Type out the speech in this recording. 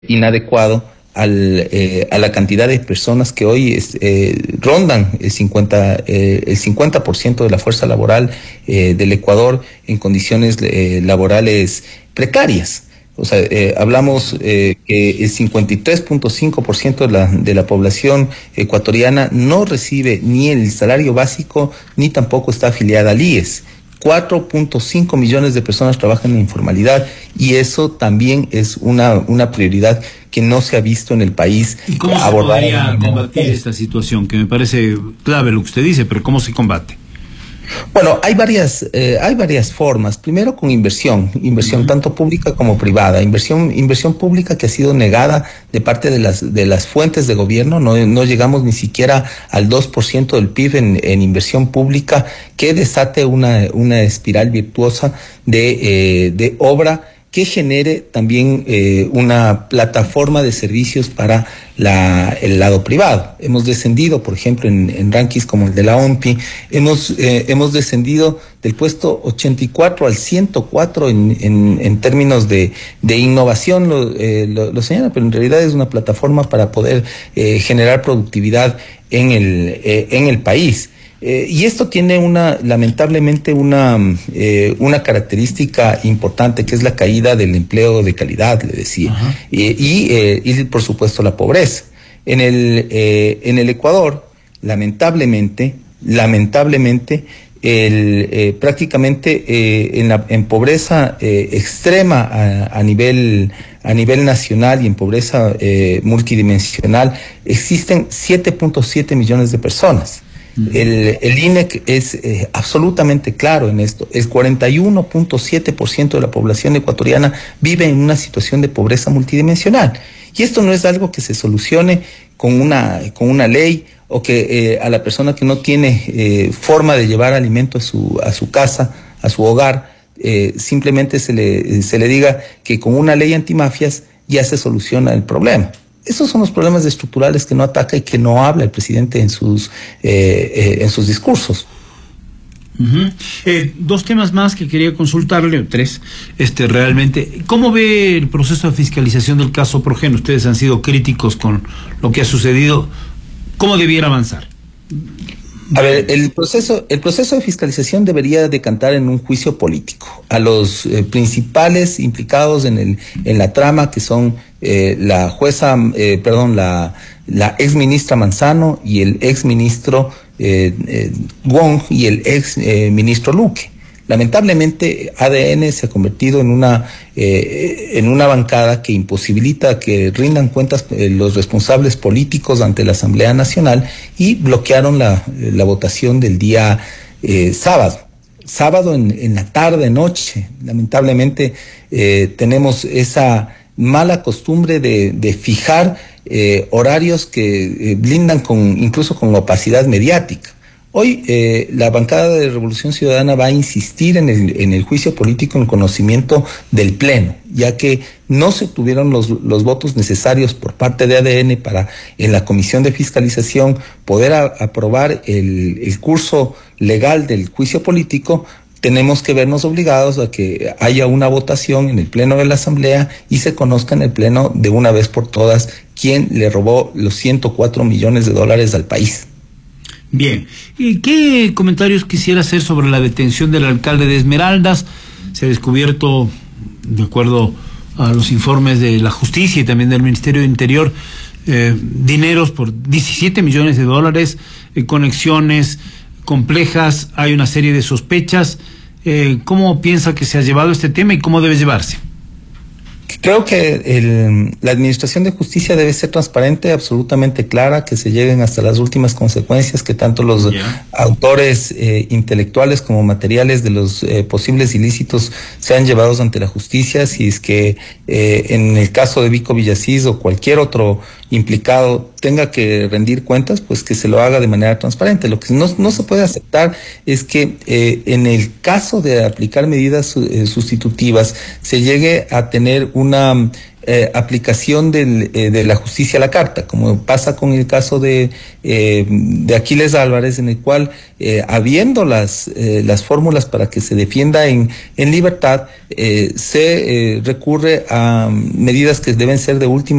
inadecuado a la cantidad de personas que hoy rondan el 50% de la fuerza laboral del Ecuador en condiciones laborales precarias. O sea, hablamos que el 53.5% de la población ecuatoriana no recibe ni el salario básico ni tampoco está afiliada al IES. 4.5 millones de personas trabajan en informalidad y eso también es una prioridad que no se ha visto en el país. ¿Y cómo se podría combatir esta situación? Que me parece clave lo que usted dice, pero ¿cómo se combate? Bueno, hay varias formas. Primero con inversión tanto pública como privada. Inversión pública que ha sido negada de parte de las fuentes de gobierno. No llegamos ni siquiera al 2% del PIB en inversión pública que desate una espiral virtuosa de obra que genere también una plataforma de servicios para el lado privado. Hemos descendido, por ejemplo, en rankings como el de la OMPI, hemos descendido del puesto 84 al 104 en términos de innovación, lo señala, pero en realidad es una plataforma para poder generar productividad en el país. Y esto tiene lamentablemente una característica importante, que es la caída del empleo de calidad, le decía, y por supuesto la pobreza. En el Ecuador, lamentablemente, prácticamente en pobreza extrema a nivel nacional y en pobreza multidimensional existen 7.7 millones de personas. El INEC es absolutamente claro en esto. El 41.7% de la población ecuatoriana vive en una situación de pobreza multidimensional. Y esto no es algo que se solucione con una ley o que a la persona que no tiene forma de llevar alimento a su casa, a su hogar, simplemente se le diga que con una ley antimafias ya se soluciona el problema. Esos son los problemas estructurales que no ataca y que no habla el presidente en sus discursos. Dos temas más que quería consultarle, o tres, realmente. ¿Cómo ve el proceso de fiscalización del caso Progen? Ustedes han sido críticos con lo que ha sucedido. ¿Cómo debiera avanzar? A ver, el proceso de fiscalización debería decantar en un juicio político a los principales implicados en la trama, que son la ex ministra Manzano y el ex ministro Wong y el ex ministro Luque. Lamentablemente, ADN se ha convertido en una bancada que imposibilita que rindan cuentas los responsables políticos ante la Asamblea Nacional y bloquearon la votación del día sábado. Sábado en la tarde, noche. Lamentablemente tenemos esa mala costumbre de fijar horarios que blindan incluso con opacidad mediática. Hoy la bancada de Revolución Ciudadana va a insistir en el juicio político en conocimiento del Pleno, ya que no se obtuvieron los votos necesarios por parte de ADN para en la Comisión de Fiscalización poder aprobar el curso legal del juicio político. Tenemos que vernos obligados a que haya una votación en el Pleno de la Asamblea y se conozca en el Pleno de una vez por todas quién le robó los 104 millones de dólares al país. Bien, ¿y qué comentarios quisiera hacer sobre la detención del alcalde de Esmeraldas? Se ha descubierto, de acuerdo a los informes de la justicia y también del Ministerio de Interior, dineros por 17 millones de dólares, conexiones complejas, hay una serie de sospechas. ¿Cómo piensa que se ha llevado este tema y cómo debe llevarse? Creo que la Administración de Justicia debe ser transparente, absolutamente clara, que se lleguen hasta las últimas consecuencias, que tanto los autores intelectuales como materiales de los posibles ilícitos sean llevados ante la justicia. Si es que en el caso de Vico Villasís o cualquier otro implicado tenga que rendir cuentas, pues que se lo haga de manera transparente. Lo que no se puede aceptar es que en el caso de aplicar medidas sustitutivas se llegue a tener una aplicación de la justicia a la carta, como pasa con el caso de Aquiles Álvarez, en el cual, habiendo las fórmulas para que se defienda en libertad, se recurre a medidas que deben ser de última